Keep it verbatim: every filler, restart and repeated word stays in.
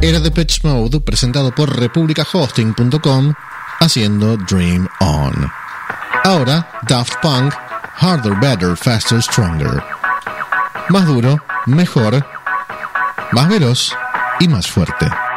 era Depeche Mode, presentado por republica hosting punto com, haciendo Dream On. Ahora, Daft Punk, Harder, Better, Faster, Stronger. Más duro, mejor, más veloz y más fuerte.